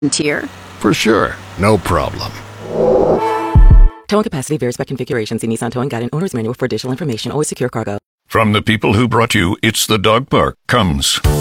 Tier? For sure. No problem. Towing capacity varies by configuration. See Nissan Towing Guide and Owner's Manual for additional information. Always secure cargo. From the people who brought you It's the Dog Park comes